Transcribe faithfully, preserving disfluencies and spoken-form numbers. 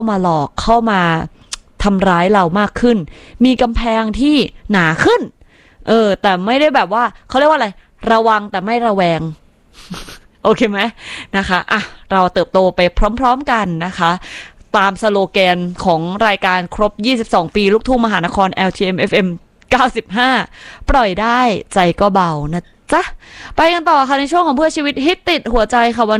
มาหลอกเข้ามาทำร้ายเรามากขึ้นมีกำแพงที่หนาขึ้นเออแต่ไม่ได้แบบว่าเขาเรียกว่าอะไรระวังแต่ไม่ระแวงโอเคไหมนะคะอ่ะเราเติบโตไปพร้อมๆกันนะคะตามสโลแกนของรายการครบยี่สิบสองปีลูกทุ่งมหานคร แอล ที เอ็ม เอฟ เอ็ม เก้าสิบห้าปล่อยได้ใจก็เบานะจ๊ะไปกันต่อค่ะในช่วงของเพื่อชีวิตฮิตติดหัวใจค่ะวัน